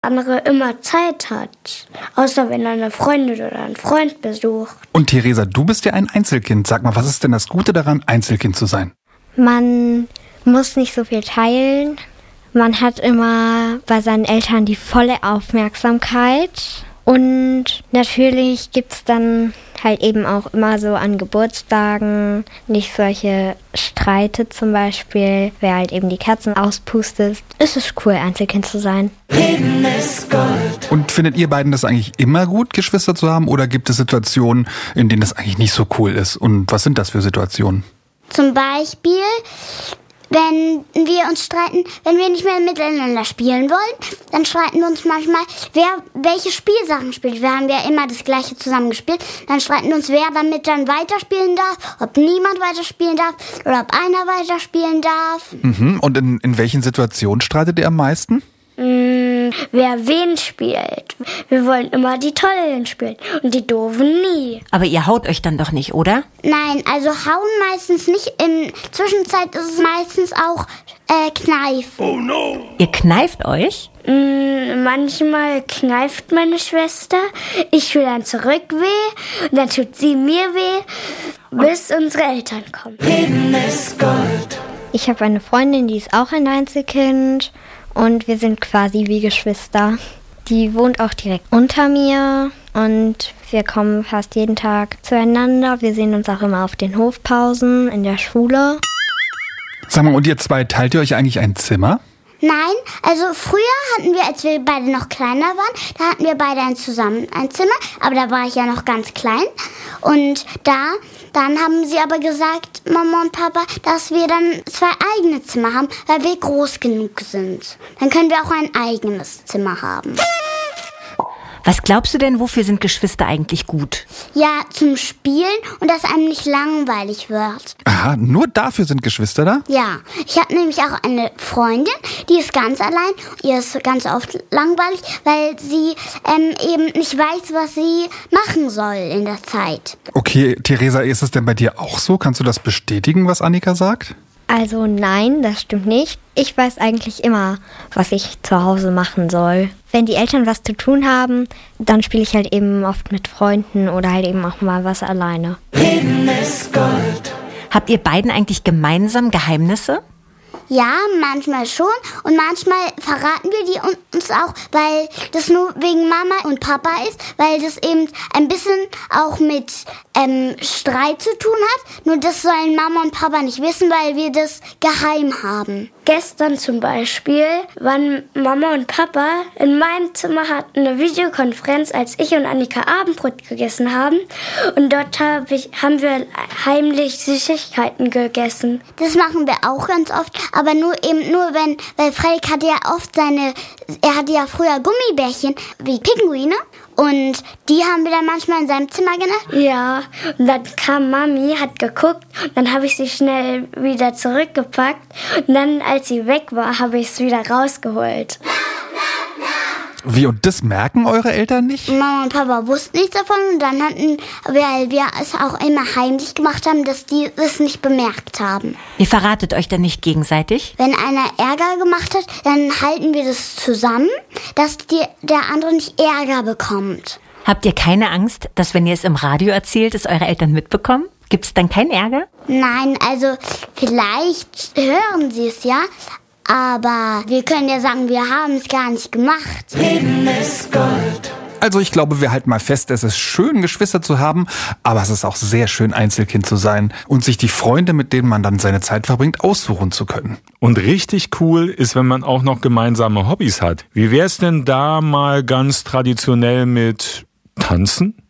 andere immer Zeit hat. Außer wenn er eine Freundin oder einen Freund besucht. Und Theresa, du bist ja ein Einzelkind. Sag mal, was ist denn das Gute daran, Einzelkind zu sein? Man muss nicht so viel teilen. Man hat immer bei seinen Eltern die volle Aufmerksamkeit. Und natürlich gibt's dann halt eben auch immer so an Geburtstagen nicht solche Streite zum Beispiel, wer halt eben die Kerzen auspustet. Es ist cool, Einzelkind zu sein. Leben ist Gold. Und findet ihr beiden das eigentlich immer gut, Geschwister zu haben? Oder gibt es Situationen, in denen das eigentlich nicht so cool ist? Und was sind das für Situationen? Zum Beispiel, wenn wir uns streiten, wenn wir nicht mehr miteinander spielen wollen, dann streiten wir uns manchmal, wer welche Spielsachen spielt. Wir haben ja immer das Gleiche zusammen gespielt. Dann streiten wir uns, wer damit dann weiterspielen darf, ob niemand weiterspielen darf oder ob einer weiterspielen darf. Und in welchen Situationen streitet ihr am meisten? Wer wen spielt. Wir wollen immer die Tollen spielen und die Doofen nie. Aber ihr haut euch dann doch nicht, oder? Nein, also hauen meistens nicht. In Zwischenzeit ist es meistens auch kneifen. Oh no! Ihr kneift euch? Manchmal kneift meine Schwester. Ich tue dann zurück weh. Und dann tut sie mir weh, bis unsere Eltern kommen. Leben ist Gold. Ich habe eine Freundin, die ist auch ein Einzelkind. Und wir sind quasi wie Geschwister. Die wohnt auch direkt unter mir und wir kommen fast jeden Tag zueinander. Wir sehen uns auch immer auf den Hofpausen in der Schule. Sag mal, und ihr zwei, teilt ihr euch eigentlich ein Zimmer? Nein, also früher hatten wir, als wir beide noch kleiner waren, da hatten wir beide zusammen ein Zimmer, aber da war ich ja noch ganz klein. Und dann haben sie aber gesagt, Mama und Papa, dass wir dann 2 eigene Zimmer haben, weil wir groß genug sind. Dann können wir auch ein eigenes Zimmer haben. Was glaubst du denn, wofür sind Geschwister eigentlich gut? Ja, zum Spielen und dass einem nicht langweilig wird. Aha, nur dafür sind Geschwister da? Ja, ich habe nämlich auch eine Freundin, die ist ganz allein. Ihr ist ganz oft langweilig, weil sie eben nicht weiß, was sie machen soll in der Zeit. Okay, Theresa, ist es denn bei dir auch so? Kannst du das bestätigen, was Annika sagt? Also nein, das stimmt nicht. Ich weiß eigentlich immer, was ich zu Hause machen soll. Wenn die Eltern was zu tun haben, dann spiele ich halt eben oft mit Freunden oder halt eben auch mal was alleine. Leben ist Gold. Habt ihr beiden eigentlich gemeinsam Geheimnisse? Ja, manchmal schon und manchmal verraten wir die uns auch, weil das nur wegen Mama und Papa ist, weil das eben ein bisschen auch mit Streit zu tun hat. Nur das sollen Mama und Papa nicht wissen, weil wir das geheim haben. Gestern zum Beispiel waren Mama und Papa in meinem Zimmer, hatten eine Videokonferenz, als ich und Annika Abendbrot gegessen haben. Und dort haben wir heimlich Süßigkeiten gegessen. Das machen wir auch ganz oft, aber nur weil Frederik hatte ja oft er hatte ja früher Gummibärchen wie Pinguine. Und die haben wir dann manchmal in seinem Zimmer genascht. Ja, und dann kam Mami, hat geguckt, und dann habe ich sie schnell wieder zurückgepackt. Und dann, als sie weg war, habe ich es wieder rausgeholt. Wie, und das merken eure Eltern nicht? Mama und Papa wussten nichts davon und dann weil wir es auch immer heimlich gemacht haben, dass die es nicht bemerkt haben. Ihr verratet euch dann nicht gegenseitig? Wenn einer Ärger gemacht hat, dann halten wir das zusammen, dass der andere nicht Ärger bekommt. Habt ihr keine Angst, dass wenn ihr es im Radio erzählt, es eure Eltern mitbekommen? Gibt es dann keinen Ärger? Nein, also vielleicht hören sie es ja, aber wir können ja sagen, wir haben es gar nicht gemacht. Leben ist Gold. Also ich glaube, wir halten mal fest, es ist schön, Geschwister zu haben, aber es ist auch sehr schön, Einzelkind zu sein und sich die Freunde, mit denen man dann seine Zeit verbringt, aussuchen zu können. Und richtig cool ist, wenn man auch noch gemeinsame Hobbys hat. Wie wär's denn da mal ganz traditionell mit Tanzen?